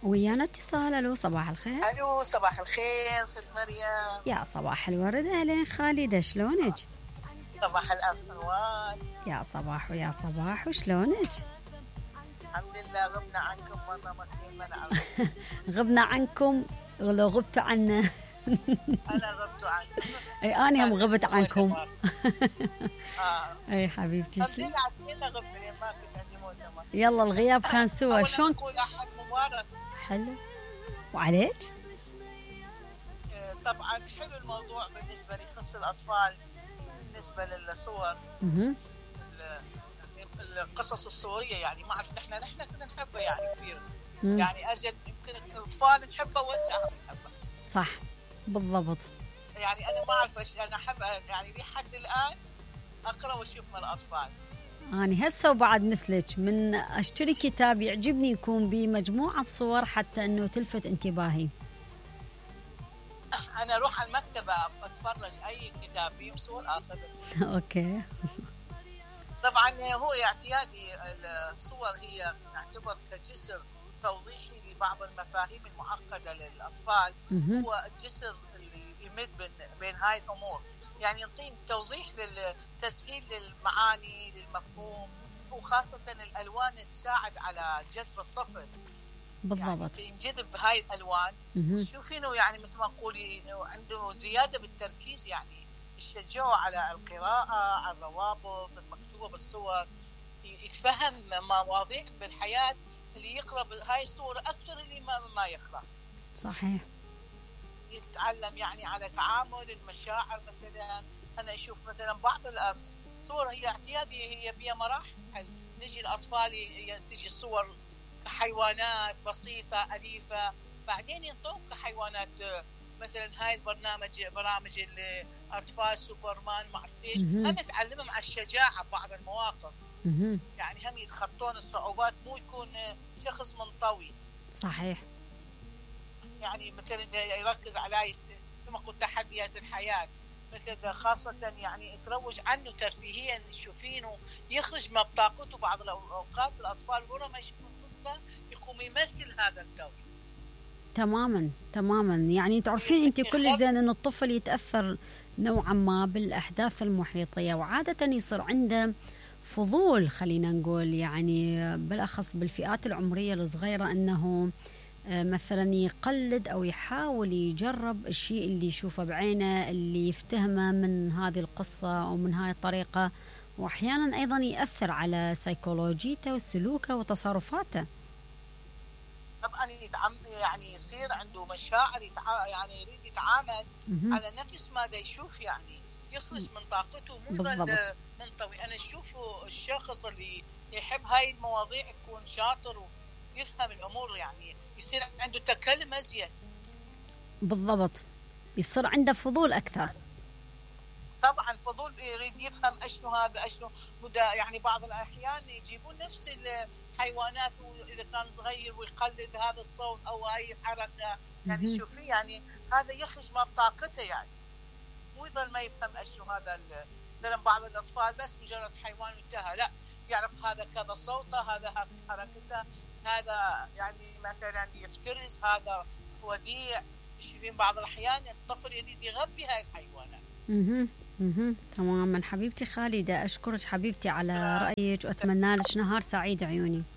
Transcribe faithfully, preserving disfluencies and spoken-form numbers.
ويانا اتصال. الو صباح الخير. الو صباح الخير ست مريم. يا صباح الورد، اهلين خالده، شلونك؟ صباح الأفوان. يا صباح ويا صباح، وشلونك؟ الحمد لله، غبنا عنكم مرة مرتين ما نعرف. غبنا عنكم ولو غبتوا عنا. أنا غبت عنكم. اي انا هم غبت عنكم. اه اي حبيبتي. خمسين عشرين غبنا ما كنت عندي مؤتمر. يلا الغياب كان سوا. شلون؟ نقول أحد مبارك. حلو. وعليك؟ طبعا حلو الموضوع بالنسبة لي، يخص الأطفال. بالنسبة للصور اها القصص الصورية، يعني ما أعرف نحن نحن كنا نحبها يعني كثير. مم. يعني أزيد يمكن الأطفال نحبها وسع نحبها. صح بالضبط. يعني أنا ما أعرف إيش أنا أحب، يعني لحد الآن أقرأ وأشوف من الأطفال. أنا هسه وبعد مثلك من أشتري كتاب يعجبني يكون بمجموعة صور حتى أنه تلفت انتباهي. أنا أروح على المكتبة أتفرج أي كتاب فيه صور آخذ. أوكي. طبعا هو اعتيادي الصور هي نعتبر كجسر توضيحي لبعض المفاهيم المعقدة للأطفال. مهم. هو الجسر اللي يمد بين, بين هاي الأمور، يعني يعطي توضيح للتسهيل للمعاني للمفهوم، وخاصة الألوان تساعد على جذب الطفل. بالضبط. يعني ينجذب بهاي الألوان. مهم. شوفينه يعني مثل ما نقول عنده زيادة بالتركيز، يعني يشجعه على القراءة، على الروابط المكتوبة بالصور، يتفهم مواضيع بالحياة. اللي يقرأ هاي الصور أكثر اللي ما, ما يقرأ. صحيح. يتعلم يعني على تعامل المشاعر. مثلا أنا أشوف مثلا بعض الصور هي اعتيادي، هي فيها مراحل. نجي الأطفال تجي صور كحيوانات بسيطة أليفة، بعدين ينطوك كحيوانات. مثلا هاي البرنامج برامج الأطفال سوبرمان ما أعرف إيش، هم يتعلموا مع الشجاعة بعض المواقف. مهم. يعني هم يتخطون الصعوبات، مو يكون شخص منطوي. صحيح. يعني مثلا يركز على كما قلت تحديات الحياة، مثلا خاصة يعني تروج عنه ترفيهيا، يشوفينه يخرج ما بطاقته. بعض الأوقات الأطفال ورا ما يشوفون قصة يقوم يمثل هذا الكون. تماما تماما. يعني تعرفين أنت كل زين أن الطفل يتأثر نوعا ما بالأحداث المحيطية، وعادة يصير عنده فضول، خلينا نقول يعني بالأخص بالفئات العمرية الصغيرة، أنه مثلا يقلد أو يحاول يجرب الشيء اللي يشوفه بعينه، اللي يفتهمه من هذه القصة أو من هاي الطريقة، وأحيانا أيضا يأثر على سيكولوجيته وسلوكه وتصرفاته. طبعا يعني يصير عنده مشاعر، يتع... يعني يريد يتعامل مهم. على نفس ماذا يشوف، يعني يخرج من طاقته، مو بالضبط. منطوي. أنا أشوفه الشخص اللي يحب هاي المواضيع يكون شاطر ويفهم الأمور، يعني يصير عنده تكلم أزيد. بالضبط، يصير عنده فضول أكثر. طبعا فضول، يريد يفهم اشنو هذا اشنو بدا. يعني بعض الأحيان يجيبون نفس الحيوانات إذا كان صغير ويقلد هذا الصوت أو هاي الحركة، يعني شوفي يعني هذا يخرج ما بطاقته، يعني مو يظل ما يفهم اشنو هذا. مثلا بعض الأطفال بس مجرد حيوان انتهى، لا يعرف هذا كذا صوته، هذا حركته، هذا يعني مثلا يفترس، هذا وديع. شوفين بعض الأحيان الطفل يريد يغبي هاي الحيوانات. اها اها تماما. حبيبتي خالدة، أشكرك حبيبتي على رأيك، وأتمنى لك نهار سعيد عيوني.